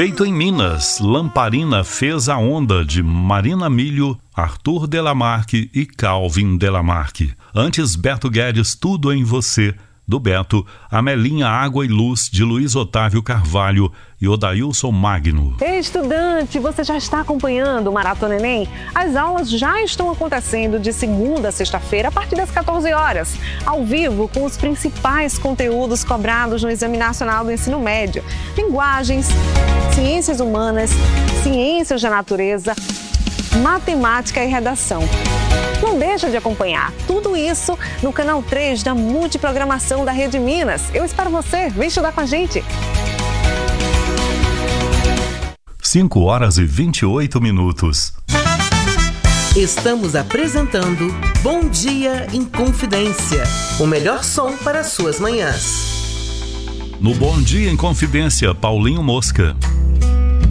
Feito em Minas, Lamparina fez a onda de Marina Milho, Arthur Delamarque e Calvin Delamarque. Antes, Beto Guedes, Tudo em Você, do Beto, Amelinha, Água e Luz, de Luiz Otávio Carvalho e Odailson Magno. Ei, estudante, você já está acompanhando o Maratona Enem? As aulas já estão acontecendo de segunda a sexta-feira, a partir das 14 horas, ao vivo, com os principais conteúdos cobrados no Exame Nacional do Ensino Médio. Linguagens, ciências humanas, ciências da natureza, matemática e redação. Não deixa de acompanhar tudo isso no canal 3 da Multiprogramação da Rede Minas. Eu espero você, vem estudar com a gente. 5h28. Estamos apresentando Bom Dia em Confidência, o melhor som para suas manhãs. No Bom Dia em Confidência, Paulinho Mosca.